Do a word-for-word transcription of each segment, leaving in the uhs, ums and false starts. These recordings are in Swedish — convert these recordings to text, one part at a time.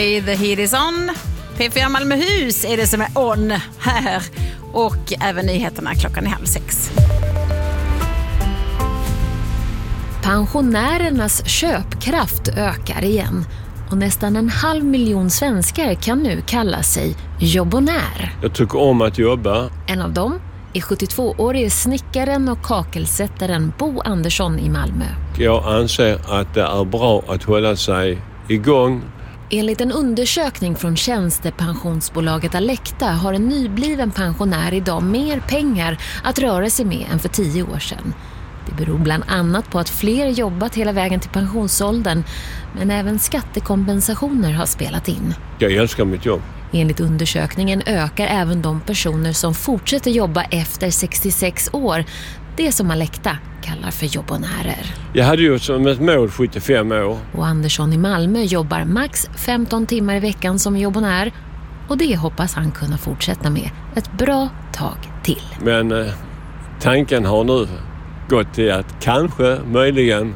The heat is on. P fyra Malmöhus är det som är on här. Och även nyheterna klockan är halv sex. Pensionärernas köpkraft ökar igen. Och nästan en halv miljon svenskar kan nu kalla sig jobbonär. Jag tycker om att jobba. En av dem är sjuttiotvåårige snickaren och kakelsättaren Bo Andersson i Malmö. Jag anser att det är bra att hålla sig igång. Enligt en undersökning från tjänstepensionsbolaget Alecta har en nybliven pensionär idag mer pengar att röra sig med än för tio år sedan. Det beror bland annat på att fler jobbat hela vägen till pensionsåldern, men även skattekompensationer har spelat in. Jag älskar mitt jobb. Enligt undersökningen ökar även de personer som fortsätter jobba efter sextiosex år, det som Alecta kallar för jobbonärer. Jag hade ju som ett mål sjuttiofem år. Och Andersson i Malmö jobbar max femton timmar i veckan som jobbonär, och det hoppas han kunna fortsätta med ett bra tag till. Men eh, tanken har nu gått till att kanske, möjligen,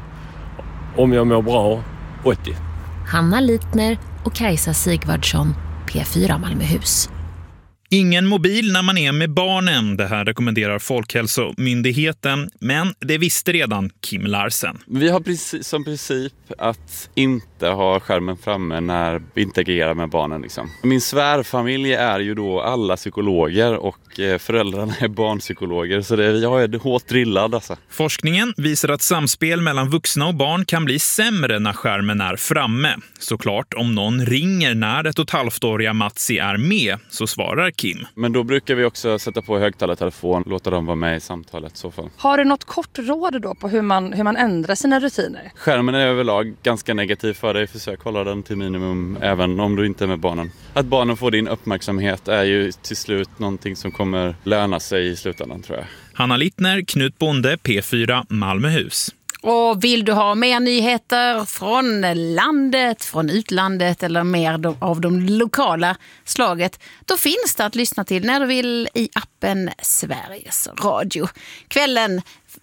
om jag mår bra, åttio. Hanna Litner och Kajsa Sigvardsson, P fyra Malmöhus. Ingen mobil när man är med barnen, det här rekommenderar Folkhälsomyndigheten, men det visste redan Kim Larsen. Vi har precis, som princip att inte ha skärmen framme när vi interagerar med barnen. Liksom. Min svärfamilj är ju då alla psykologer och föräldrarna är barnpsykologer, så det, jag är hårt drillad. Alltså. Forskningen visar att samspel mellan vuxna och barn kan bli sämre när skärmen är framme. Såklart, om någon ringer när ett och ett halvt-åriga Matsi är med, så svarar Kim. Men då brukar vi också sätta på högtalartelefon, låta dem vara med i samtalet i så fall. Har du något kort råd då på hur man, hur man ändrar sina rutiner? Skärmen är överlag ganska negativ för dig. Försök hålla den till minimum även om du inte är med barnen. Att barnen får din uppmärksamhet är ju till slut någonting som kommer löna sig i slutändan, tror jag. Hanna Littner, Knut Bonde, P fyra Malmöhus. Och vill du ha mer nyheter från landet, från utlandet eller mer av de lokala slaget, då finns det att lyssna till när du vill i appen Sveriges Radio. Kvällen